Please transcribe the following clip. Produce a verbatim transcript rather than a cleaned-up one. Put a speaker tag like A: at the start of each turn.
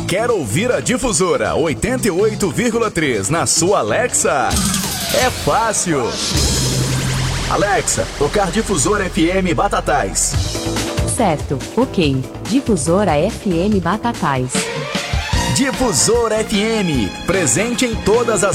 A: Quer ouvir a Difusora oitenta e oito vírgula três na sua Alexa? É fácil. Alexa, tocar Difusora F M Batatais.
B: Certo, ok. Difusora F M Batatais.
A: Difusora F M, presente em todas as